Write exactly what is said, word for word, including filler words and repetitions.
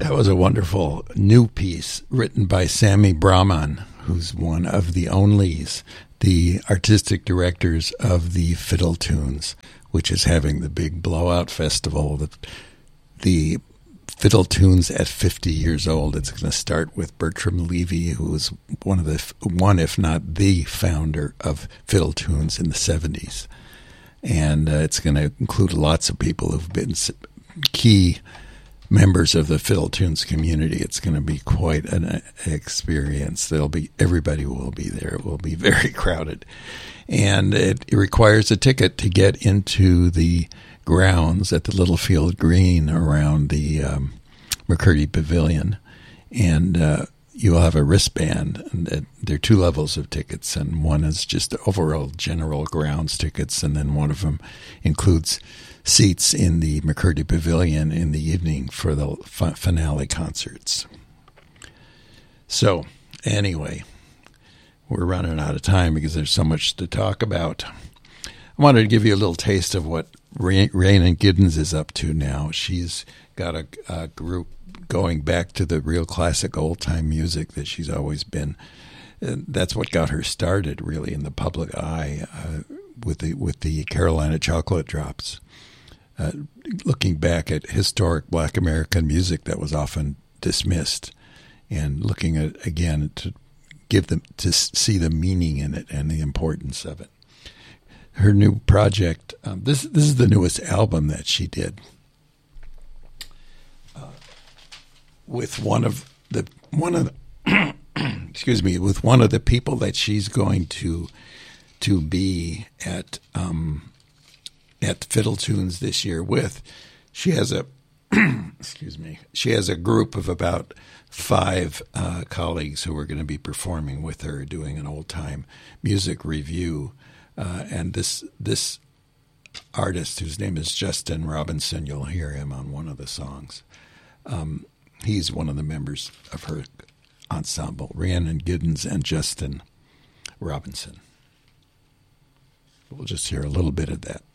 That was a wonderful new piece written by Sammy Brahman, who's one of the onlys, the artistic directors of the Fiddle Tunes, which is having the big blowout festival. The, the Fiddle Tunes at fifty years old. It's going to start with Bertram Levy, who was one of the one, if not the founder of Fiddle Tunes in the seventies, and uh, it's going to include lots of people who've been key members of the Fiddle Tunes community. It's going to be quite an experience. There'll be everybody will be there. It will be very crowded, and it, it requires a ticket to get into the grounds at the Littlefield Green around the um, McCurdy Pavilion, and uh, you will have a wristband. And uh, there are two levels of tickets, and one is just overall general grounds tickets, and then one of them includes seats in the McCurdy Pavilion in the evening for the f- finale concerts. So, anyway, we're running out of time because there's so much to talk about. I wanted to give you a little taste of what Rhiannon Giddens is up to now. She's got a, a group going back to the real classic old-time music that she's always been. And that's what got her started, really, in the public eye uh, with the with the Carolina Chocolate Drops. Uh, looking back at historic Black American music that was often dismissed, and looking at again to give them to see the meaning in it and the importance of it. Her new project. Um, this this is the newest album that she did uh, with one of the one of the, excuse me with one of the people that she's going to to be at um, at Fiddle Tunes this year with. She has a excuse me. She has a group of about five uh, colleagues who are going to be performing with her, doing an old time music review. Uh, and this this artist, whose name is Justin Robinson, you'll hear him on one of the songs. Um, he's one of the members of her ensemble, Rhiannon Giddens and Justin Robinson. We'll just hear a little bit of that.